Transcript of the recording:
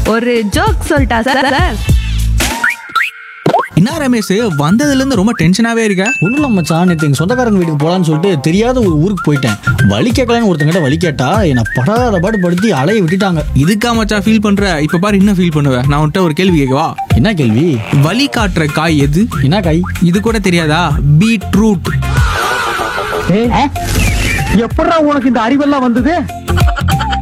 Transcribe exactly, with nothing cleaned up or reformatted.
ஒரு ஜோக் சொல்லிட்டா sir sir. என்ன ரமேஷ், வந்ததுல இருந்து ரொம்ப டென்ஷனாவே இருக்க? ஒன்றும் இல்லை மச்சான், நேற்று எங்கள் சொந்தக்காரங்க வீட்டுக்கு போகலான்னு சொல்லிட்டு தெரியாத ஒரு ஊருக்கு போயிட்டேன். வழி கேட்கலான்னு ஒருத்தங்கிட்ட வழி கேட்டா என்னை படாத பாடு படுத்தி அலைய விட்டுட்டாங்க. இதுக்கா மச்சான் ஃபீல் பண்ற? இப்ப பாரு என்ன ஃபீல் பண்ணுவேன். நான் உன்கிட்ட ஒரு கேள்வி கேட்கவா? என்ன கேள்வி? வழி காட்டுற காய் எது? என்ன காய்? இது கூட தெரியாதா? பீட்ரூட். எப்படா உனக்கு இந்த அறிவெல்லாம் வந்தது?